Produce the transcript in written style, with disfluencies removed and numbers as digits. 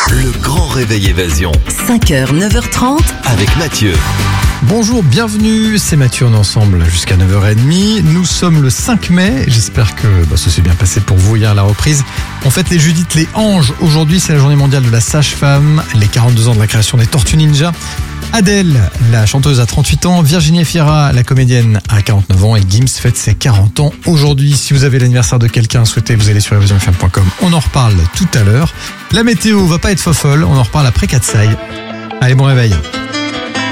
Le grand réveil évasion 5h, 9h30. avec Mathieu. Bonjour, bienvenue, c'est Mathieu, on est ensemble jusqu'à 9h30. Nous sommes le 5 mai, j'espère que ça s'est bien passé pour vous hier à la reprise. On fête les Judith, les Anges. Aujourd'hui, c'est la journée mondiale de la sage-femme, les 42 ans de la création des Tortues Ninja. Adèle, la chanteuse, à 38 ans. Virginie Efira, la comédienne, à 49 ans. Et Gims fête ses 40 ans aujourd'hui. Si vous avez l'anniversaire de quelqu'un à souhaiter, vous allez sur evasionfm.com. On en reparle tout à l'heure. La météo va pas être fofolle, on en reparle après Katsai. Allez, bon réveil.